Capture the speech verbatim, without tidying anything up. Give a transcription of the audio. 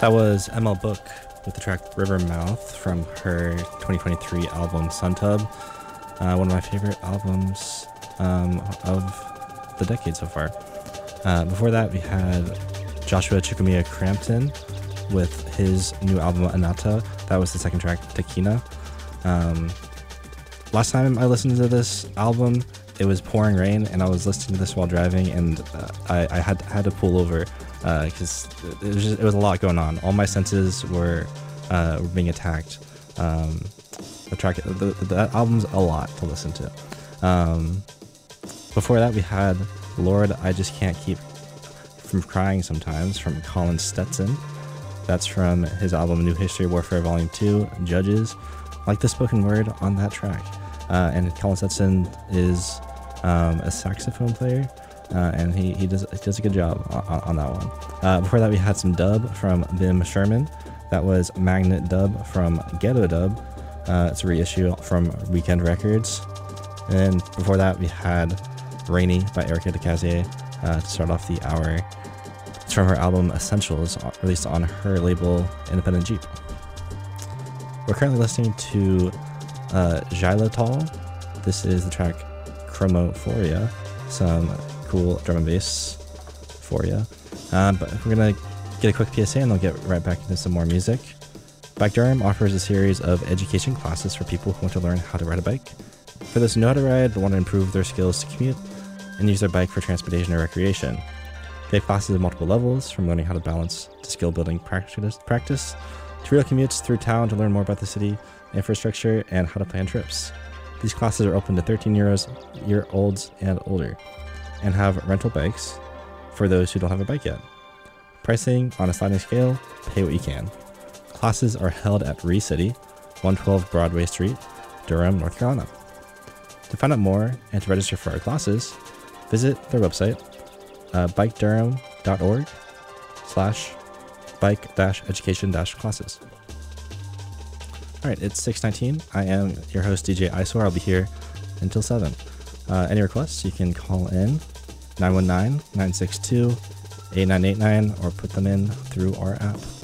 That was M L Book with the track Rivermouth from her twenty twenty-three album Suntub, uh, one of my favorite albums um, of the decade so far. Uh, before that, we had Joshua Chukwuemeka Crampton with his new album Anata. That was the second track, Takina. Um, last time I listened to this album, it was pouring rain, and I was listening to this while driving, and uh, I, I had had to pull over because uh, it was just, it was a lot going on. All my senses were uh, were being attacked. Um, the track, the, the, that album's a lot to listen to. Um, before that, we had Lord, I Just Can't Keep From Crying Sometimes from Colin Stetson. That's from his album New History Warfare Volume two, Judges. I like the spoken word on that track. Uh, and Colin Stetson is um, a saxophone player, uh, and he, he does he does a good job on, on that one. Uh, before that, we had some dub from Bim Sherman. That was Magnet Dub from Ghetto Dub. Uh, it's a reissue from Weekend Records. And before that, we had Rainy by Erica DeCazier uh, to start off the hour. It's from her album Essentials, released on her label Independent Jeep. We're currently listening to uh, Xylitol. This is the track Chromophoria, some cool drum and bass for you. Um, but we're going to get a quick P S A and I'll get right back into some more music. Bike Durham offers a series of education classes for people who want to learn how to ride a bike. For those who know how to ride but want to improve their skills to commute and use their bike for transportation or recreation. They have classes at multiple levels, from learning how to balance to skill building practice, practice to real commutes through town to learn more about the city, infrastructure, and how to plan trips. These classes are open to thirteen year olds and older, and have rental bikes for those who don't have a bike yet. Pricing on a sliding scale, pay what you can. Classes are held at ReCity, one twelve Broadway Street, Durham, North Carolina. To find out more and to register for our classes, visit their website, uh, bike durham dot org slash bike dash education dash classes. All right, it's six nineteen. I am your host, D J Eyesore. I'll be here until seven. Uh, any requests, you can call in nine one nine, nine six two, eight nine eight nine or put them in through our app.